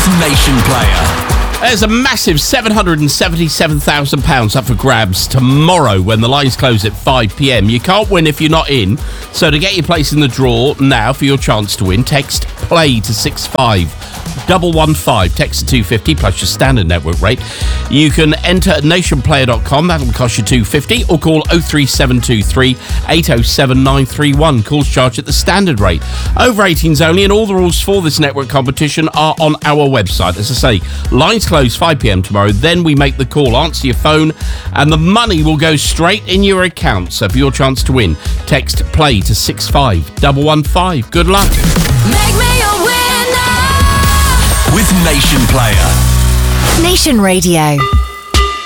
with Nation Player. There's a massive £777,000 up for grabs tomorrow when the lines close at 5 p.m. You can't win if you're not in. So to get your place in the draw now for your chance to win, text PLAY to 65115. Text to 250 plus your standard network rate. You can enter at nationplayer.com. That'll cost you $2.50, or call 03723 807 931. Calls charged at the standard rate. Over 18s only, and all the rules for this network competition are on our website. As I say, lines close 5 p.m. tomorrow. Then we make the call, answer your phone, and the money will go straight in your account. So for your chance to win, text PLAY to 65115. Good luck. Make me a winner with Nation Player. Nation Radio.